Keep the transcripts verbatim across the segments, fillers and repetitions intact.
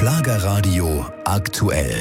Schlagerradio aktuell.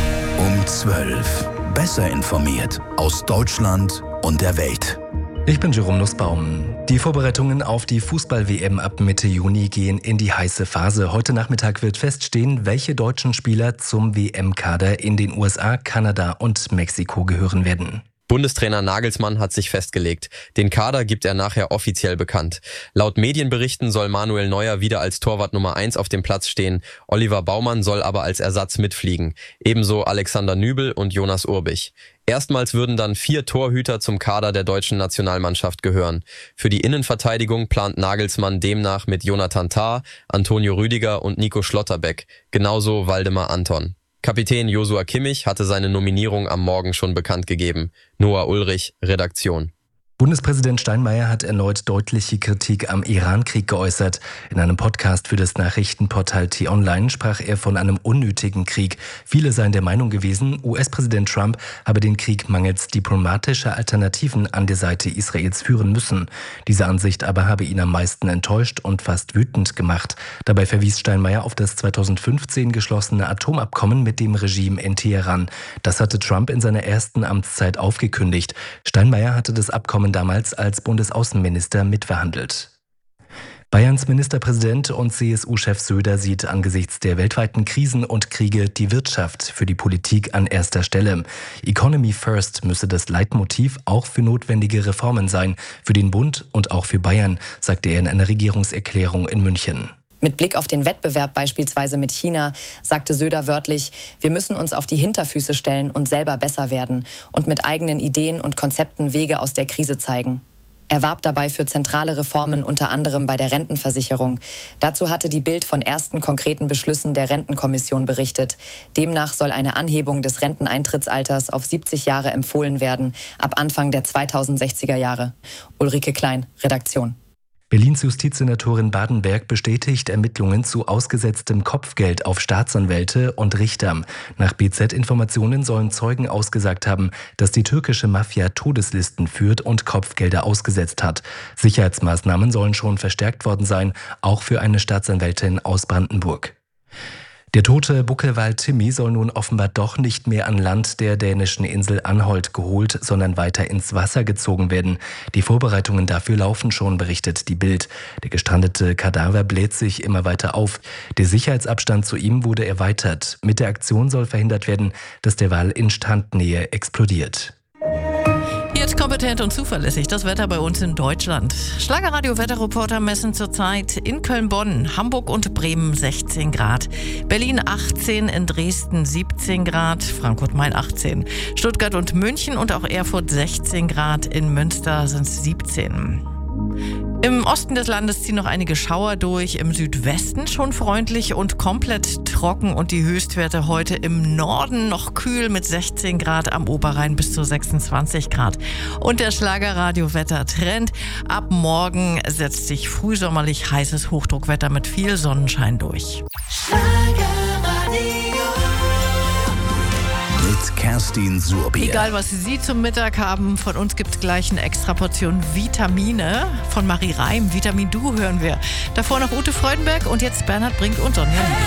Um zwölf. Besser informiert aus Deutschland und der Welt. Ich bin Jerome Nussbaum. Die Vorbereitungen auf die Fußball-W M ab Mitte Juni gehen in die heiße Phase. Heute Nachmittag wird feststehen, welche deutschen Spieler zum W M-Kader in den U S A, Kanada und Mexiko gehören werden. Bundestrainer Nagelsmann hat sich festgelegt. Den Kader gibt er nachher offiziell bekannt. Laut Medienberichten soll Manuel Neuer wieder als Torwart Nummer eins auf dem Platz stehen. Oliver Baumann soll aber als Ersatz mitfliegen. Ebenso Alexander Nübel und Jonas Urbich. Erstmals würden dann vier Torhüter zum Kader der deutschen Nationalmannschaft gehören. Für die Innenverteidigung plant Nagelsmann demnach mit Jonathan Tah, Antonio Rüdiger und Nico Schlotterbeck. Genauso Waldemar Anton. Kapitän Joshua Kimmich hatte seine Nominierung am Morgen schon bekannt gegeben. Noah Ulrich, Redaktion. Bundespräsident Steinmeier hat erneut deutliche Kritik am Iran-Krieg geäußert. In einem Podcast für das Nachrichtenportal T-Online sprach er von einem unnötigen Krieg. Viele seien der Meinung gewesen, U S-Präsident Trump habe den Krieg mangels diplomatischer Alternativen an der Seite Israels führen müssen. Diese Ansicht aber habe ihn am meisten enttäuscht und fast wütend gemacht. Dabei verwies Steinmeier auf das zweitausendfünfzehn geschlossene Atomabkommen mit dem Regime in Teheran. Das hatte Trump in seiner ersten Amtszeit aufgekündigt. Steinmeier hatte das Abkommen damals als Bundesaußenminister mitverhandelt. Bayerns Ministerpräsident und C S U-Chef Söder sieht angesichts der weltweiten Krisen und Kriege die Wirtschaft für die Politik an erster Stelle. Economy First müsse das Leitmotiv auch für notwendige Reformen sein, für den Bund und auch für Bayern, sagte er in einer Regierungserklärung in München. Mit Blick auf den Wettbewerb beispielsweise mit China sagte Söder wörtlich, wir müssen uns auf die Hinterfüße stellen und selber besser werden und mit eigenen Ideen und Konzepten Wege aus der Krise zeigen. Er warb dabei für zentrale Reformen, unter anderem bei der Rentenversicherung. Dazu hatte die Bild von ersten konkreten Beschlüssen der Rentenkommission berichtet. Demnach soll eine Anhebung des Renteneintrittsalters auf siebzig Jahre empfohlen werden, ab Anfang der zweitausendsechziger Jahre. Ulrike Klein, Redaktion. Berlins Justizsenatorin Badenberg bestätigt Ermittlungen zu ausgesetztem Kopfgeld auf Staatsanwälte und Richter. Nach B Z-Informationen sollen Zeugen ausgesagt haben, dass die türkische Mafia Todeslisten führt und Kopfgelder ausgesetzt hat. Sicherheitsmaßnahmen sollen schon verstärkt worden sein, auch für eine Staatsanwältin aus Brandenburg. Der tote Buckelwal Timmy soll nun offenbar doch nicht mehr an Land der dänischen Insel Anholt geholt, sondern weiter ins Wasser gezogen werden. Die Vorbereitungen dafür laufen schon, berichtet die Bild. Der gestrandete Kadaver bläht sich immer weiter auf. Der Sicherheitsabstand zu ihm wurde erweitert. Mit der Aktion soll verhindert werden, dass der Wal in Strandnähe explodiert. Jetzt kompetent und zuverlässig das Wetter bei uns in Deutschland. Schlagerradio-Wetterreporter messen zurzeit in Köln-Bonn, Hamburg und Bremen sechzehn Grad, Berlin achtzehn, in Dresden siebzehn Grad, Frankfurt-Main achtzehn, Stuttgart und München und auch Erfurt sechzehn Grad, in Münster sind es siebzehn. Im Osten des Landes ziehen noch einige Schauer durch, im Südwesten schon freundlich und komplett trocken und die Höchstwerte heute im Norden noch kühl mit sechzehn Grad, am Oberrhein bis zu sechsundzwanzig Grad. Und der Schlagerradio-Wetter-Trend: ab morgen setzt sich frühsommerlich heißes Hochdruckwetter mit viel Sonnenschein durch. Mit Kerstin Suhrbier. Egal, was Sie zum Mittag haben, von uns gibt es gleich eine extra Portion Vitamine. Von Marie Reim, Vitamin Du hören wir. Davor noch Ute Freudenberg und jetzt Bernhard Brink und Sonja Liebe.